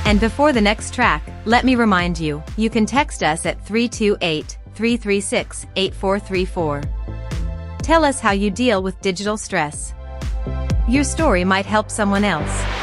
And before the next track, let me remind you, you can text us at 328-336-8434. Tell us how you deal with digital stress. Your story might help someone else.